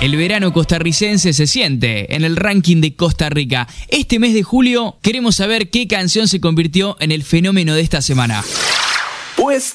El verano costarricense se siente en el ranking de Costa Rica. Este mes de julio queremos saber qué canción se convirtió en el fenómeno de esta semana. Puesto